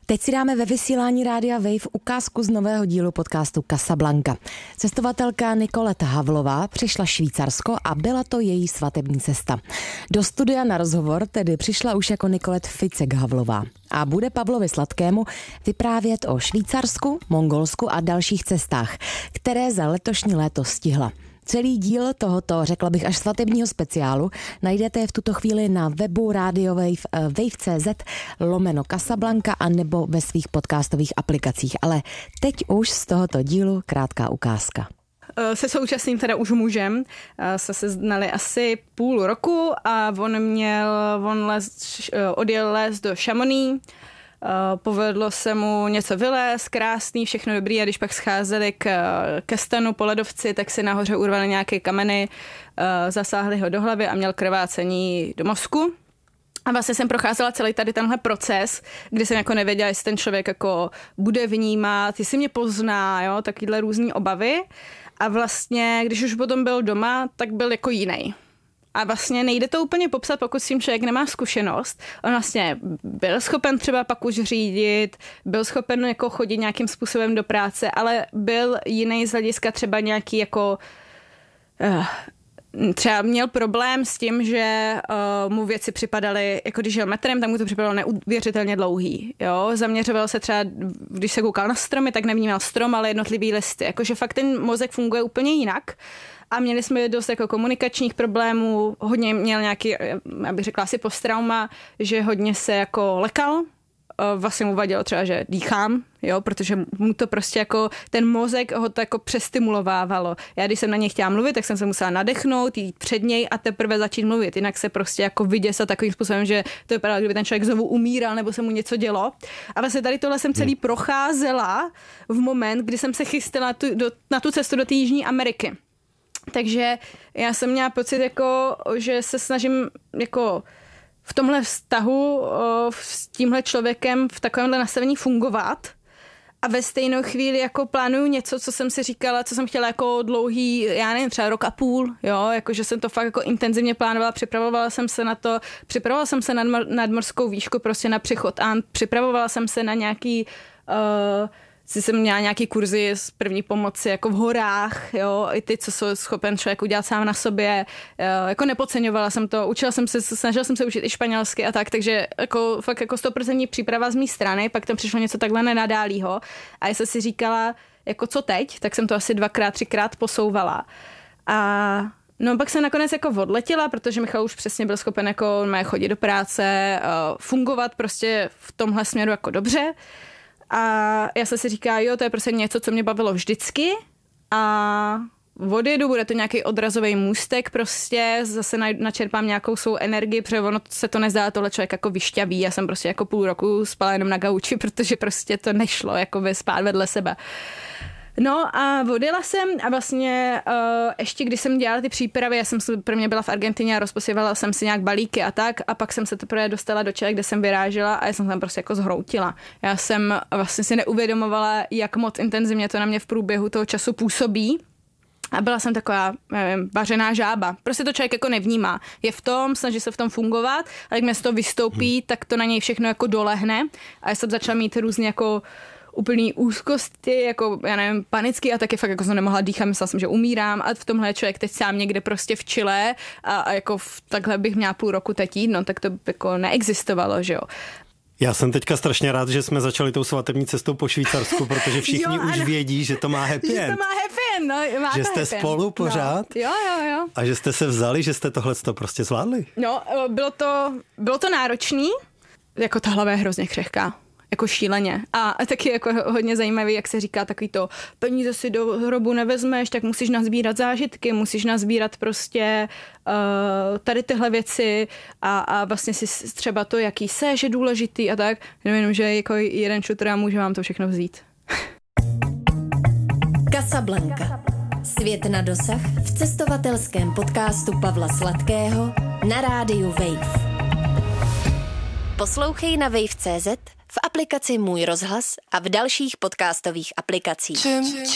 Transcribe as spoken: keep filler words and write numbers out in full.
Teď si dáme ve vysílání Rádia Wave ukázku z nového dílu podcastu Casablanca. Cestovatelka Nicolette Havlová přišla Švýcarsko a byla to její svatební cesta. Do studia na rozhovor tedy přišla už jako Nicolette Ficek Havlová a bude Pavlovi Sladkému vyprávět o Švýcarsku, Mongolsku a dalších cestách, které za letošní léto stihla. Celý díl tohoto, řekla bych, až svatebního speciálu najdete v tuto chvíli na webu Radio Wave, wave tečka cé zet lomeno Casablanca a nebo ve svých podcastových aplikacích. Ale teď už z tohoto dílu krátká ukázka. Se současným teda už mužem se se znali asi půl roku a on měl, on les, odjel les do Chamonix. Uh, povedlo se mu něco vylézt, krásný, všechno dobrý a když pak scházeli k, ke stanu po ledovci, tak si nahoře urvali nějaké kameny, uh, zasáhli ho do hlavy a měl krvácení do mozku. A vlastně jsem procházela celý tady tenhle proces, kdy jsem jako nevěděla, jestli ten člověk jako bude vnímat, jestli mě pozná, jo, takovýhle různý obavy. A vlastně, když už potom byl doma, tak byl jako jiný. A vlastně nejde to úplně popsat, pokud s tím člověk nemá zkušenost. On vlastně byl schopen třeba pak už řídit, byl schopen jako chodit nějakým způsobem do práce, ale byl jiný z hlediska třeba nějaký jako... Uh, třeba měl problém s tím, že uh, mu věci připadaly, jako když žil metrem, tak mu to připadalo neuvěřitelně dlouhý. Jo? Zaměřoval se třeba, když se koukal na stromy, tak nevnímal strom, ale jednotlivý listy. Jakože fakt ten mozek funguje úplně jinak. A měli jsme dost jako komunikačních problémů, hodně měl nějaký, já bych řekla asi posttrauma, že hodně se jako lekal, vlastně mu vadilo třeba, že dýchám, jo, protože mu to prostě jako, ten mozek ho to jako přestimulovávalo. Já když jsem na něj chtěla mluvit, tak jsem se musela nadechnout, jít před něj a teprve začít mluvit, jinak se prostě jako vyděsat takovým způsobem, že to vypadalo, kdyby ten člověk znovu umíral nebo se mu něco dělo. A vlastně tady tohle jsem celý procházela v moment, kdy jsem se chystala na tu, do, na tu cestu do té Jižní Ameriky. Takže já jsem měla pocit, jako, že se snažím jako v tomhle vztahu s tímhle člověkem v takovémhle nastavení fungovat a ve stejnou chvíli jako plánuju něco, co jsem si říkala, co jsem chtěla jako dlouhý, já nevím, třeba rok a půl, jo, jako že jsem to fakt jako intenzivně plánovala, připravovala jsem se na to, připravovala jsem se na nadmořskou výšku prostě na přechod a připravovala jsem se na nějaký... Uh, si jsem měla nějaký kurzy z první pomoci jako v horách, jo, i ty, co jsou schopen člověk udělat sám na sobě, jo, jako nepodceňovala jsem to, učila jsem se, snažila jsem se učit i španělsky a tak, takže jako fakt jako sto procent příprava z mé strany, pak tam přišlo něco takhle nenadálýho a já jsem si říkala, jako co teď, tak jsem to asi dvakrát, třikrát posouvala a no pak jsem nakonec jako odletěla, protože Michal už přesně byl schopen jako chodit do práce, fungovat prostě v tomhle směru jako dobře. A já jsem si říkala, jo, to je prostě něco, co mě bavilo vždycky a odjedu, bude to nějaký odrazový můstek prostě, zase načerpám nějakou svou energii, protože ono se to nezdá, tohle člověk jako vyšťaví, já jsem prostě jako půl roku spala jenom na gauči, protože prostě to nešlo jako spát vedle sebe. No a odjela jsem a vlastně uh, ještě když jsem dělala ty přípravy, já jsem pro mě byla v Argentině a rozposívala jsem si nějak balíky a tak a pak jsem se teprve dostala do Chile, kde jsem vyrážela a já jsem tam prostě jako zhroutila. Já jsem vlastně si neuvědomovala, jak moc intenzivně to na mě v průběhu toho času působí. A byla jsem taková, nevím, vařená žába. Prostě to člověk jako nevnímá. Je v tom, snaží se v tom fungovat, a jak mě z toho vystoupí, hmm. tak to na něj všechno jako dolehne. A já jsem začala mít různě jako úplný úzkosti, jako, já nevím, panický a taky fakt jako jsem nemohla dýchat, myslela jsem, že umírám a v tomhle člověk teď sám někde prostě v Chile a, a jako v, takhle bych měla půl roku teď jít, no tak to jako neexistovalo, že jo. Já jsem teďka strašně rád, že jsme začali tou svatební cestou po Švýcarsku, protože všichni jo, už vědí, že to má happy end. Že to má happy end, no, má že to jste happy spolu end. pořád. No. Jo, jo, jo. A že jste se vzali, že jste tohleto prostě zvládli. No, bylo to, bylo to náročný, jako ta hlava je hrozně křehká. Jako šíleně. A taky jako hodně zajímavý, jak se říká, takový to peníze si do hrobu nevezmeš, tak musíš nazbírat zážitky, musíš nazbírat prostě uh, tady tyhle věci a, a vlastně si třeba to, jaký seš, je důležitý a tak. Nevím, že jako jeden šutr a může vám to všechno vzít. Casablanca. Svět na dosah v cestovatelském podcastu Pavla Sladkého na rádiu Wave. Poslouchej na wave tečka cé zet, v aplikaci Můj rozhlas a v dalších podcastových aplikacích.